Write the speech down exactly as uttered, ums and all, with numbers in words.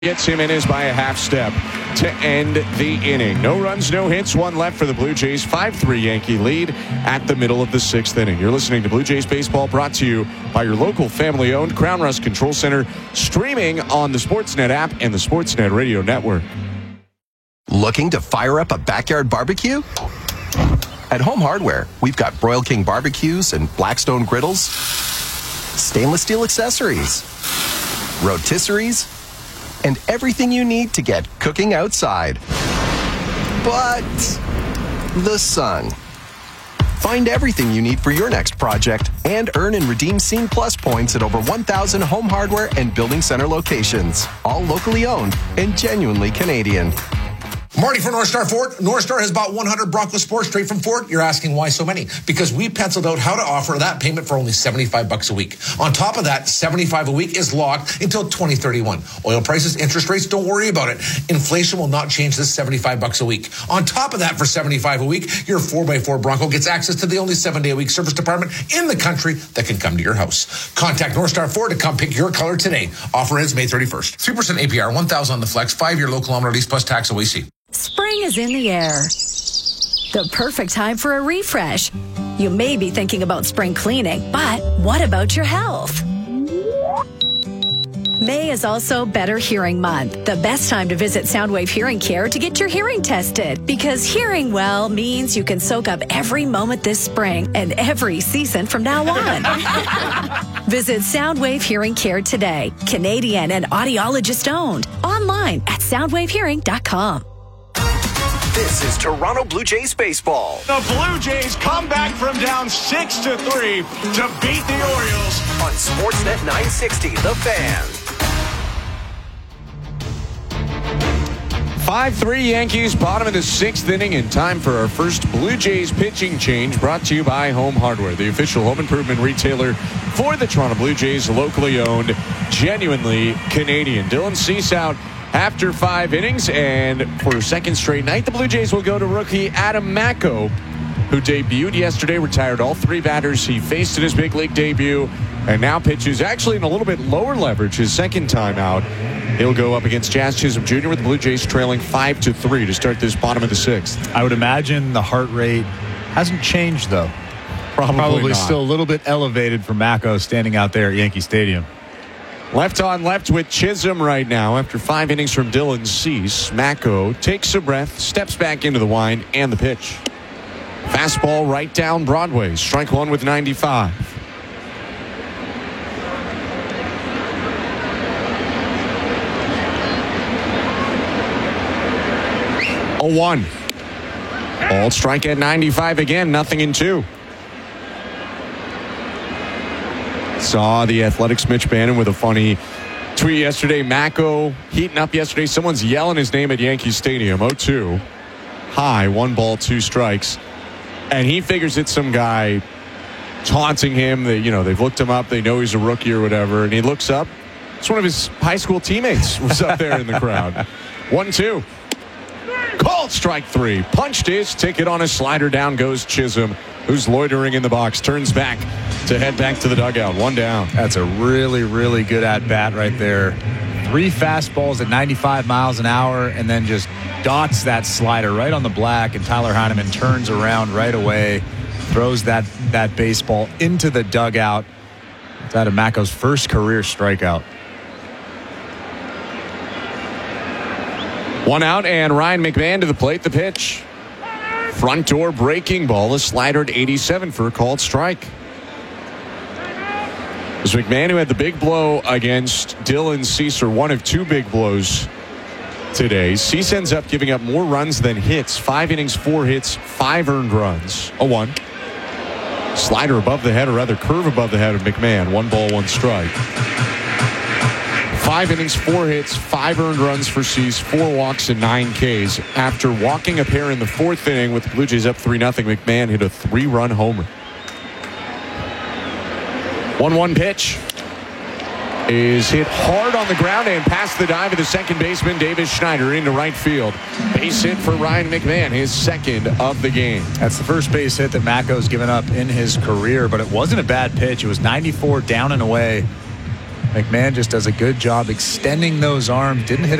Gets him in his by a half step to end the inning. No runs, no hits, one left for the Blue Jays. five three Yankee lead at the middle of the sixth inning. You're listening to Blue Jays Baseball, brought to you by your local family-owned Crown Rust Control Center, streaming on the Sportsnet app and the Sportsnet Radio Network. Looking to fire up a backyard barbecue? At Home Hardware, we've got Broil King barbecues and Blackstone griddles, stainless steel accessories, rotisseries, and everything you need to get cooking outside. But the sun. Find everything you need for your next project and earn and redeem Scene Plus points at over one thousand Home Hardware and Building Center locations. All locally owned and genuinely Canadian. Marty for North Star Ford. North Star has bought one hundred Bronco Sports straight from Ford. You're asking why so many? Because we penciled out how to offer that payment for only seventy-five bucks a week. On top of that, seventy-five a week is locked until twenty thirty-one. Oil prices, interest rates, don't worry about it. Inflation will not change this seventy-five bucks a week. On top of that, for seventy-five a week, your four by four Bronco gets access to the only seven day a week service department in the country that can come to your house. Contact North Star Ford to come pick your color today. Offer ends May thirty-first. three percent A P R, one thousand on the flex, five year low kilometer lease plus tax O A C. Spring is in the air. The perfect time for a refresh. You may be thinking about spring cleaning, but what about your health? May is also Better Hearing Month, the best time to visit Soundwave Hearing Care to get your hearing tested. Because hearing well means you can soak up every moment this spring and every season from now on. Visit Soundwave Hearing Care today. Canadian and audiologist owned. Online at soundwave hearing dot com. This is Toronto Blue Jays baseball. The Blue Jays come back from down six to three to beat the Orioles On Sportsnet nine sixty, The Fan. five three Yankees, bottom of the sixth inning, in time for our first Blue Jays pitching change, brought to you by Home Hardware, the official home improvement retailer for the Toronto Blue Jays, locally owned, genuinely Canadian. Dylan Cease out after five innings, and for a second straight night, the Blue Jays will go to rookie Adam Macko, who debuted yesterday, retired all three batters he faced in his big league debut, and now pitches actually in a little bit lower leverage his second time out. He'll go up against Jazz Chisholm Junior with the Blue Jays trailing five to three to start this bottom of the sixth. I would imagine the heart rate hasn't changed, though. Probably, Probably not. still a little bit elevated for Macko standing out there at Yankee Stadium. Left on left with Chisholm right now after five innings from Dylan Cease. Macko takes a breath, steps back into the wind, and the pitch. Fastball right down Broadway. Strike one with ninety-five. oh one. Ball strike at ninety-five again. Nothing in two. Saw the Athletics' Mitch Bannon with a funny tweet yesterday. Macko heating up yesterday. Someone's yelling his name at Yankee Stadium. oh two. High. One ball, two strikes. And he figures it's some guy taunting him. That, you know, they've looked him up. They know he's a rookie or whatever. And he looks up. It's one of his high school teammates was up there in the crowd. one two. Called strike three. Punched his ticket on a slider. Down goes Chisholm, who's loitering in the box. Turns back to head back to the dugout. One down. That's a really, really good at-bat right there. Three fastballs at ninety-five miles an hour, and then just dots that slider right on the black, and Tyler Heineman turns around right away, throws that, that baseball into the dugout. It's out of Macko's first career strikeout. One out, and Ryan McMahon to the plate. The pitch. Front door breaking ball. A slider at eighty-seven for a called strike. It was McMahon who had the big blow against Dylan Cease, or one of two big blows today. Cease ends up giving up more runs than hits. Five innings, four hits, five earned runs. oh one. Slider above the head, or rather curve above the head of McMahon. One ball, one strike. Five innings, four hits, five earned runs for Cease, four walks, and nine Ks. After walking a pair in the fourth inning with the Blue Jays up three nothing, McMahon hit a three-run homer. one one pitch is hit hard on the ground and past the dive of the second baseman, Davis Schneider, into right field. Base hit for Ryan McMahon, his second of the game. That's the first base hit that Macko's given up in his career, but it wasn't a bad pitch. It was ninety-four down and away. McMahon just does a good job extending those arms. Didn't hit